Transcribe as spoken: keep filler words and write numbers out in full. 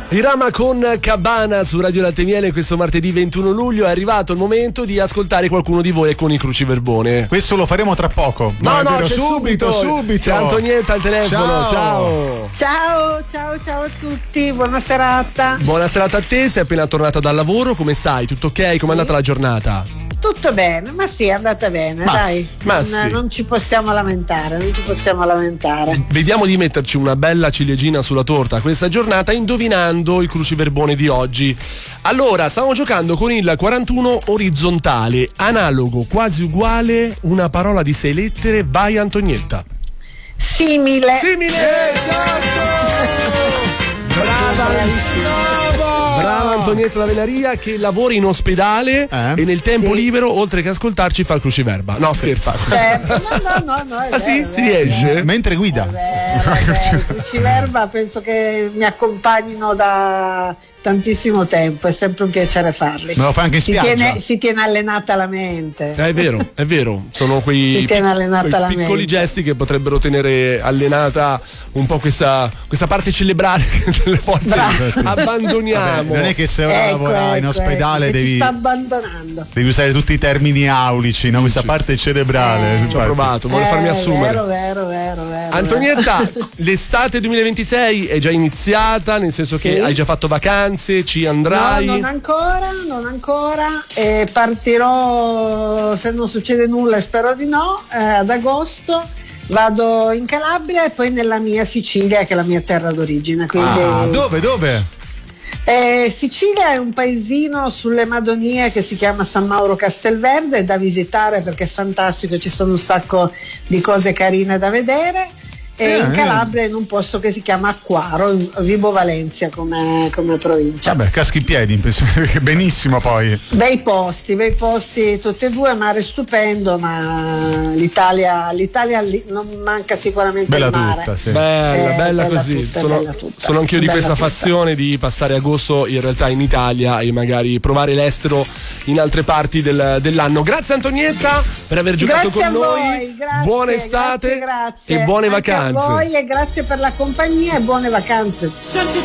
Irama con Cabana su Radio Latte Miele questo martedì ventuno luglio. È arrivato il momento di ascoltare qualcuno di voi con i cruciverbone. Questo lo faremo tra poco. No, no, no c'è subito, subito, subito. C'è Antonietta al telefono. Ciao. Ciao. Ciao, ciao, ciao a tutti. Buona serata. Buona serata a te. Sei appena tornata dal lavoro. Come stai? Tutto ok? Com'è sì. andata la giornata? Tutto bene, ma sì, è andata bene, ma dai. Ma non, sì. non ci possiamo lamentare, non ci possiamo lamentare. Vediamo di metterci una bella ciliegina sulla torta questa giornata indovinando il cruciverbone di oggi. Allora, stiamo giocando con il quarantuno orizzontale, analogo, quasi uguale, una parola di sei lettere. Vai Antonietta. Simile. Simile, esatto. Brava. Brava Antonietta da Venaria, che lavora in ospedale eh? e nel tempo sì. libero, oltre che ascoltarci, fa il cruciverba. No, scherzo. Certo, no, no, no, no. Ah vero, sì? vero, si riesce? vero. Mentre guida. È vero, è vero. Il cruciverba penso che mi accompagnino da tantissimo tempo, è sempre un piacere farli. Me lo fai anche in spiaggia. Si tiene, si tiene allenata la mente. È vero, è vero. Sono quei, si tiene allenata quei la piccoli mente. gesti che potrebbero tenere allenata un po' questa, questa parte cerebrale delle forze. Abbandoniamo. Vabbè, non è che se ora ecco, lavora ecco, in ospedale ecco, devi, ti sta abbandonando. devi usare tutti i termini aulici, no? Questa parte cerebrale. Eh, ci ho provato, vuole eh, farmi assumere. Vero, vero, vero, vero. Antonietta, l'estate duemilaventisei è già iniziata, nel senso che sì. hai già fatto vacanze, ci andrai? No, non ancora, non ancora. E partirò, se non succede nulla, e spero di no, eh, ad agosto. Vado in Calabria e poi nella mia Sicilia, che è la mia terra d'origine. Quindi... Ah, dove, dove? Eh, Sicilia è un paesino sulle Madonie che si chiama San Mauro Castelverde, è da visitare perché è fantastico, ci sono un sacco di cose carine da vedere. E eh, in Calabria in un posto che si chiama Acquaro, Vibo Valencia come, come provincia. Vabbè, caschi in piedi, benissimo poi. Bei posti, bei posti tutti e due, mare stupendo, ma l'Italia, l'Italia non manca sicuramente bella il mare. Tutta, sì. Bella, eh, bella, bella così. Tutta, sono, bella tutta, sono anch'io di questa tutta. fazione di passare agosto in realtà in Italia e magari provare l'estero in altre parti del, dell'anno. Grazie Antonietta per aver giocato grazie con noi. Voi, grazie, buona estate grazie, grazie. e buone Anche vacanze. A voi e grazie per la compagnia e buone vacanze. Senti